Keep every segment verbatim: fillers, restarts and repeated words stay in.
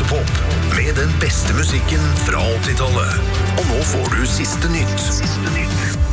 Radiopop med den beste musikken fra åttitallet. Og nå får du siste nytt. Siste nytt.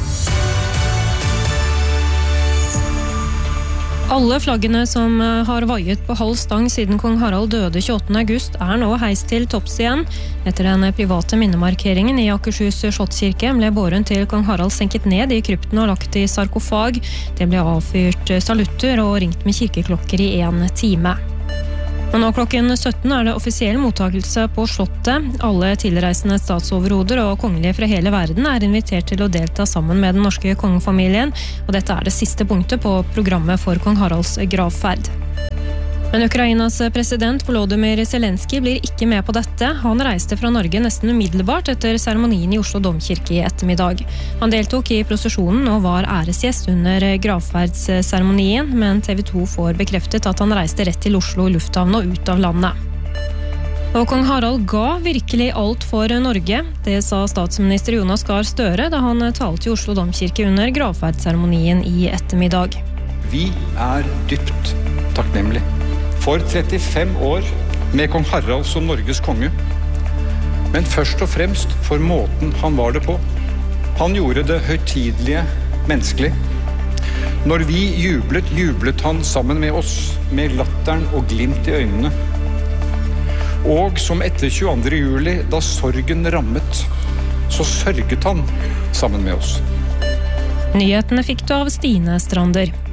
Alle flaggene som har vaiet på halv stang siden kong Harald døde tjueåttende august er nå heist til topps igjen. Etter den private minnemarkeringen i Akershus Slottskirke ble båren til kong Harald senket ned i krypten og lagt i sarkofag. Det ble avfyrt salutter og ringt med kirkeklokker i en time. Og nå klokken sytten er det offisiell mottakelse på Slottet. Alle tilreisende statsoverhoder og kongelige fra hele verden er invitert til å delta sammen med den norske kongefamilien, og dette er det siste punktet på programmet for kong Haralds gravferd. Men Ukrainas president Volodymyr Zelensky blir ikke med på dette. Han reiste fra Norge nesten umiddelbart etter seremonien i Oslo Domkirke i ettermiddag. Han deltok i prosesjonen og var æresgjest under gravferdsseremonien, men T V to får bekreftet at han reiste rett til Oslo lufthavn og ut av landet. Og kong Harald ga virkelig alt for Norge. Det sa statsminister Jonas Gahr Støre da han talte i Oslo Domkirke under gravferdsseremonien i ettermiddag. Vi er dypt takknemlige for trettifem år med kong Harald som Norges konge, men først og fremst for måten han var det på. Han gjorde det høytidelige menneskelig. Når vi jublet, jublet han sammen med oss, med latteren og glimt i øynene. Og som etter tjueandre juli, da sorgen rammet, så sørget han sammen med oss. Nyhetene fikk du av Stine Strander.